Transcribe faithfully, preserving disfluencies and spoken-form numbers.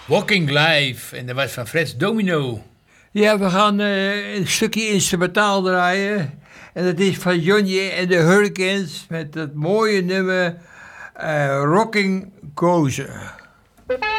Walking Live. En dat was van Freds Domino. Ja, we gaan uh, een stukje instrumentaal draaien. En dat is van Johnny en de Hurricanes met dat mooie nummer uh, Rocking Gozer.